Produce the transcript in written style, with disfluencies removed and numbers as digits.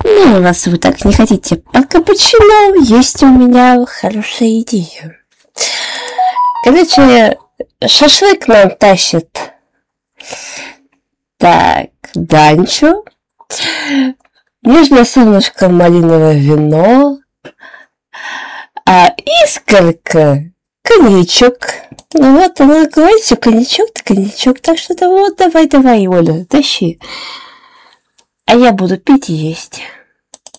Ну, раз вы так не хотите под капучино, есть у меня хорошая идея. Короче, шашлык нам тащит. Так, Данчо. Нежное солнышко, малиновое вино. А Искорка коньячок. Ну вот, она говорит, что коньячок-то коньячок. Так что вот, давай, Оля, тащи. А я буду пить и есть.